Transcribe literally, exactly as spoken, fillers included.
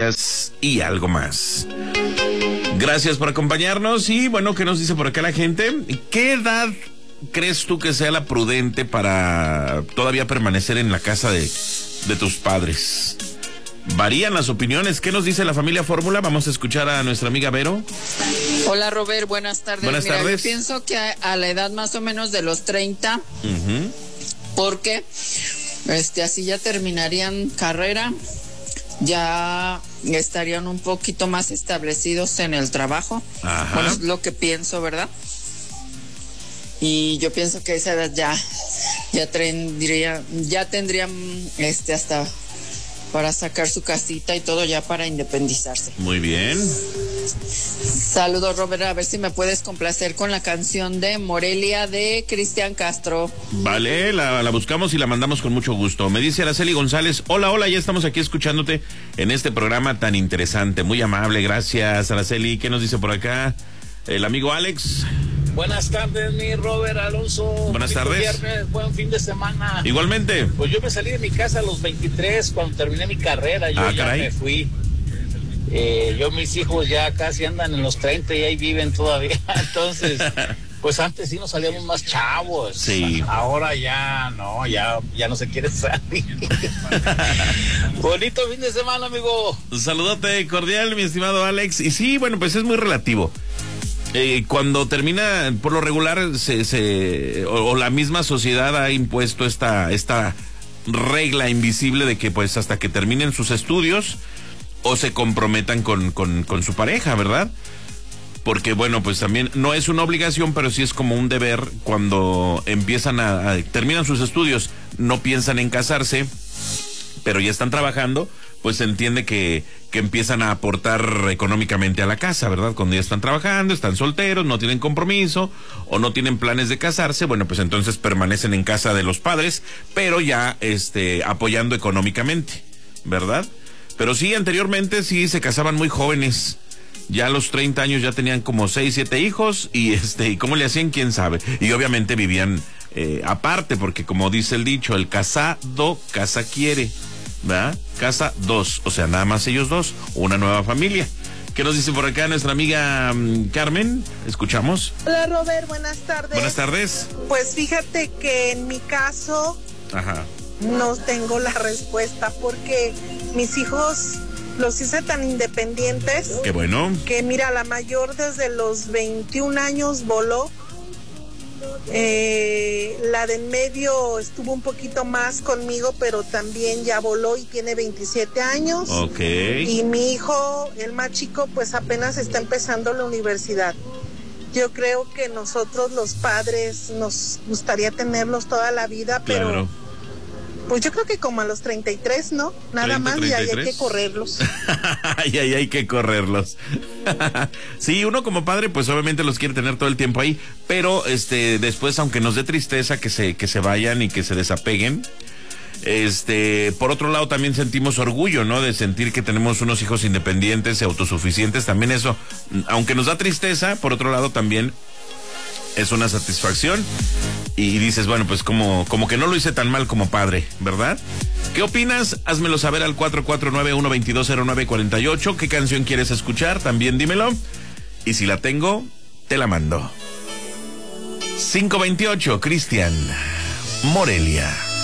hijas y algo más. Gracias por acompañarnos y bueno, ¿qué nos dice por acá la gente? ¿Qué edad crees tú que sea la prudente para todavía permanecer en la casa de, de tus padres? Varían las opiniones. ¿Qué nos dice la familia Fórmula? Vamos a escuchar a nuestra amiga Vero. Hola Robert, buenas tardes. Buenas Mira, tardes. Yo pienso que a, a la edad más o menos de los treinta, uh-huh. porque este, así ya terminarían carrera, ya estarían un poquito más establecidos en el trabajo. Ajá. Bueno, es lo que pienso, ¿verdad? Y yo pienso que a esa edad ya, ya tendría, ya tendrían este hasta para sacar su casita y todo ya para independizarse. Muy bien. Saludos, Robert, a ver si me puedes complacer con la canción de Morelia de Cristian Castro. Vale, la, la buscamos y la mandamos con mucho gusto. Me dice Araceli González, hola, hola, ya estamos aquí escuchándote en este programa tan interesante, muy amable, gracias Araceli. ¿Qué nos dice por acá el amigo Alex? Buenas tardes, mi Robert Alonso. Buenas tardes. Viernes, buen fin de semana. Igualmente. Pues yo me salí de mi casa a los veintitrés cuando terminé mi carrera. Yo ah, ya caray. me fui. Eh, yo, mis hijos ya casi andan en los treinta y ahí viven todavía. Entonces, pues antes sí nos salíamos más chavos. Sí. Ahora ya no, ya, ya no se quiere salir. Bonito fin de semana, amigo. Un saludote cordial, mi estimado Alex. Y sí, bueno, pues es muy relativo. Eh, cuando termina, por lo regular, se, se o, o la misma sociedad ha impuesto esta, esta regla invisible de que pues hasta que terminen sus estudios o se comprometan con, con, con su pareja, ¿verdad? Porque bueno, pues también no es una obligación, pero sí es como un deber cuando empiezan a, a terminan sus estudios, no piensan en casarse, pero ya están trabajando, pues se entiende que, que empiezan a aportar económicamente a la casa, ¿verdad? Cuando ya están trabajando, están solteros, no tienen compromiso o no tienen planes de casarse, bueno, pues entonces permanecen en casa de los padres, pero ya este apoyando económicamente, ¿verdad? Pero sí, anteriormente sí se casaban muy jóvenes. Ya a los treinta años ya tenían como seis, siete hijos y este, y cómo le hacían, quién sabe. Y obviamente vivían eh, aparte, porque como dice el dicho, el casado casa quiere, ¿verdad? Casa dos, o sea, nada más ellos dos, una nueva familia. ¿Qué nos dice por acá nuestra amiga um, Carmen? ¿Escuchamos? Hola Robert, buenas tardes. Buenas tardes. Pues fíjate que en mi caso Ajá. no tengo la respuesta porque mis hijos los hice tan independientes. Qué bueno. Que mira, la mayor desde los veintiún años voló. Eh, la de en medio estuvo un poquito más conmigo, pero también ya voló y tiene veintisiete años. Ok. Y mi hijo, el más chico, pues apenas está empezando la universidad. Yo creo que nosotros los padres nos gustaría tenerlos toda la vida, pero claro. Pues yo creo que como a los treinta y tres, ¿no? Nada treinta, más, y ahí hay que correrlos. Y ahí hay que correrlos. Sí, uno como padre, pues obviamente los quiere tener todo el tiempo ahí, pero este, después, aunque nos dé tristeza que se, que se vayan y que se desapeguen, este, por otro lado también sentimos orgullo, ¿no? De sentir que tenemos unos hijos independientes y autosuficientes, también eso, aunque nos da tristeza, por otro lado también es una satisfacción. Y dices, bueno, pues como, como que no lo hice tan mal como padre, ¿verdad? ¿Qué opinas? Házmelo saber al cuatro cuatro nueve, uno dos dos, cero nueve cuatro ocho. ¿Qué canción quieres escuchar? También dímelo. Y si la tengo, te la mando. cinco veintiocho, Cristian, Morelia.